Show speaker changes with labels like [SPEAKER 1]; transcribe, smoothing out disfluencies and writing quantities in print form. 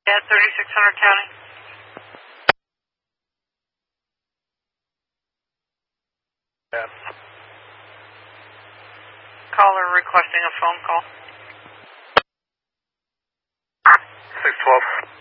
[SPEAKER 1] Yeah, 3600 County.
[SPEAKER 2] Yeah.
[SPEAKER 1] Caller requesting a phone call.
[SPEAKER 2] 612.